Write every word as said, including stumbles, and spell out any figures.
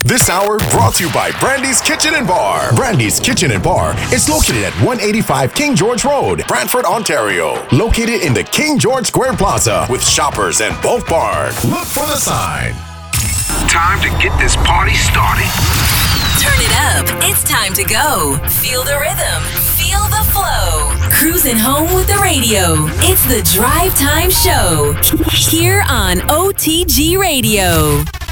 This hour brought to you by Brandy's Kitchen and Bar. Brandy's Kitchen and Bar is located at one eighty-five King George Road, Brantford, Ontario. Located in the King George Square Plaza with Shoppers and Bulk Bar. Look for the sign. Time to get this party started. Turn it up. It's time to go. Feel the rhythm. Feel the flow. Cruising home with the radio. It's the Drive Time Show. Here on O T G Radio.